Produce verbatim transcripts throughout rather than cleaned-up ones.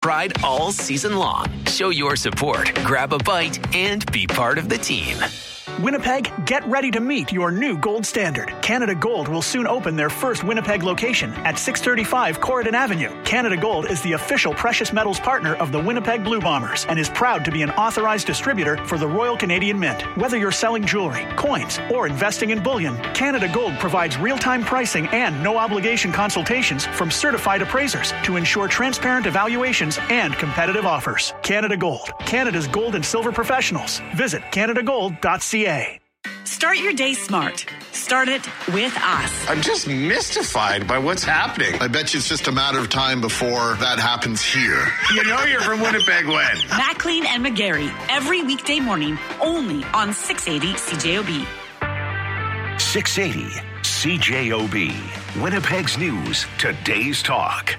pride all season long. Show your support, grab a bite, and be part of the team. Winnipeg, get ready to meet your new gold standard. Canada Gold will soon open their first Winnipeg location at six thirty-five Corridon Avenue. Canada Gold is the official precious metals partner of the Winnipeg Blue Bombers and is proud to be an authorized distributor for the Royal Canadian Mint. Whether you're selling jewelry, coins, or investing in bullion, Canada Gold provides real-time pricing and no-obligation consultations from certified appraisers to ensure transparent evaluations and competitive offers. Canada Gold, Canada's gold and silver professionals. Visit canada gold dot c a. Start your day smart. Start it with us. I'm just mystified by what's happening. I bet you it's just a matter of time before that happens here. You know you're from Winnipeg when? Maclean and McGarry, every weekday morning, only on six eighty C J O B. six eighty C J O B. Winnipeg's News, today's talk.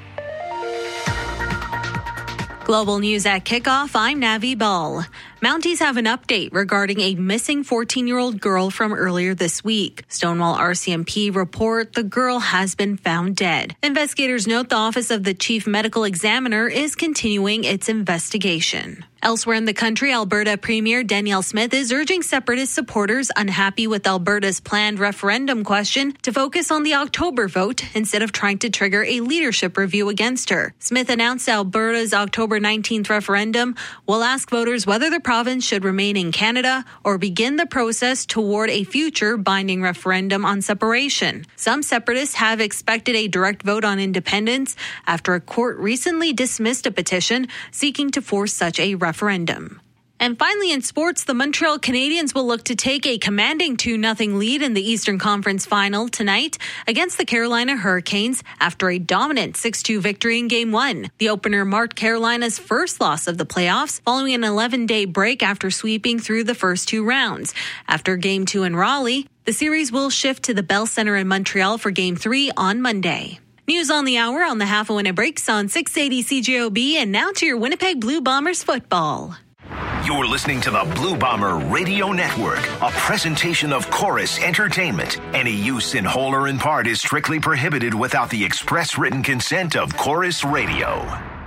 Global News at Kickoff, I'm Navi Ball. Mounties have an update regarding a missing fourteen-year-old girl from earlier this week. Stonewall R C M P report the girl has been found dead. Investigators note the Office of the Chief Medical Examiner is continuing its investigation. Elsewhere in the country, Alberta Premier Danielle Smith is urging Separatist supporters unhappy with Alberta's planned referendum question to focus on the October vote instead of trying to trigger a leadership review against her. Smith announced Alberta's October nineteenth referendum will ask voters whether the province should remain in Canada or begin the process toward a future binding referendum on separation. Some Separatists have expected a direct vote on independence after a court recently dismissed a petition seeking to force such a referendum. And finally, in sports, the Montreal Canadiens will look to take a commanding two nothing lead in the Eastern Conference Final tonight against the Carolina Hurricanes after a dominant six two victory in Game one. The opener marked Carolina's first loss of the playoffs following an eleven-day break after sweeping through the first two rounds. After Game two in Raleigh, the series will shift to the Bell Center in Montreal for Game three on Monday. News on the hour on the Half a Winner Breaks on six eighty C J O B, and now to your Winnipeg Blue Bombers football. You're listening to the Blue Bomber Radio Network, a presentation of Chorus Entertainment. Any use in whole or in part is strictly prohibited without the express written consent of Chorus Radio.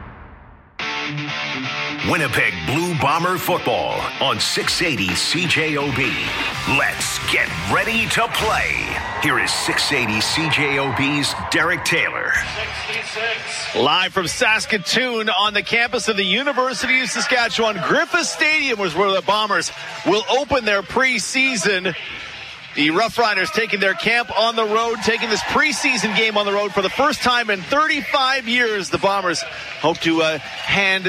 Winnipeg Blue Bomber football on six eighty C J O B. Let's get ready to play. Here is six eighty C J O B's Derek Taylor. sixty-six. Live from Saskatoon on the campus of the University of Saskatchewan, Griffith Stadium was where the Bombers will open their preseason. The Rough Riders taking their camp on the road, taking this preseason game on the road for the first time in thirty-five years. The Bombers hope to uh, hand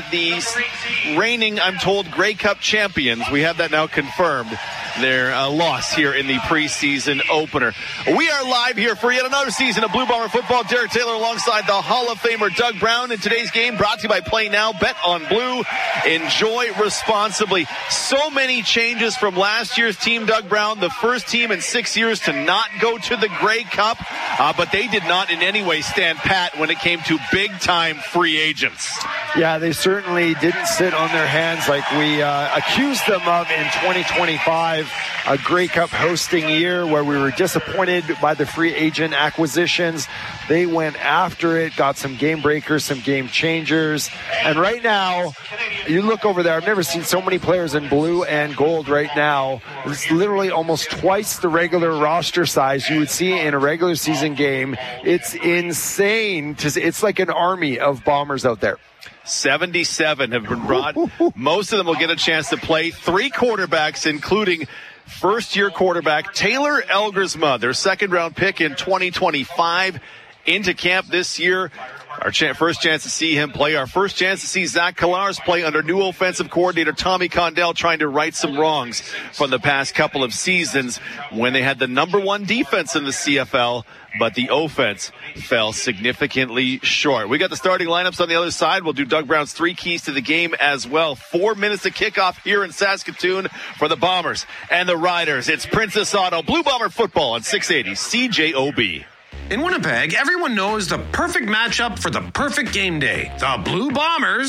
the reigning, I'm told, Grey Cup champions, we have that now confirmed, their uh, loss here in the preseason opener. We are live here for yet another season of Blue Bomber football. Derek Taylor alongside the Hall of Famer Doug Brown. In today's game, brought to you by Play Now, Bet on Blue, enjoy responsibly. So many changes from last year's team, Doug Brown, the first team in six years to not go to the Grey Cup, uh, but they did not in any way stand pat when it came to big-time free agents. Yeah, they certainly didn't sit on their hands like we uh, accused them of in twenty twenty-five, a Grey Cup hosting year where we were disappointed by the free agent acquisitions. They went after it, got some game breakers, some game changers. And right now, you look over there, I've never seen so many players in blue and gold right now. It's literally almost twice the regular roster size you would see in a regular season game. It's insane. To see. It's like an army of Bombers out there. seventy-seven have been brought. Most of them will get a chance to play. Three quarterbacks, including first-year quarterback Taylor Elgersma, their second-round pick in twenty twenty-five, into camp this year. Our ch- first chance to see him play. Our first chance to see Zach Collars play under new offensive coordinator Tommy Condell, trying to right some wrongs from the past couple of seasons when they had the number one defense in the C F L, but the offense fell significantly short. We got the starting lineups on the other side. We'll do Doug Brown's three keys to the game as well. Four minutes to kickoff here in Saskatoon for the Bombers and the Riders. It's Princess Auto Blue Bomber football on six eighty C J O B. In Winnipeg, everyone knows the perfect matchup for the perfect game day. The Blue Bombers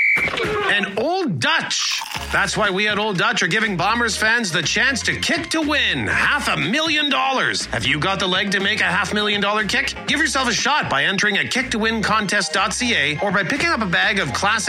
and Old Dutch. That's why we at Old Dutch are giving Bombers fans the chance to kick to win half a million dollars. Have you got the leg to make a half million dollar kick? Give yourself a shot by entering at kick to win contest dot c a or by picking up a bag of classic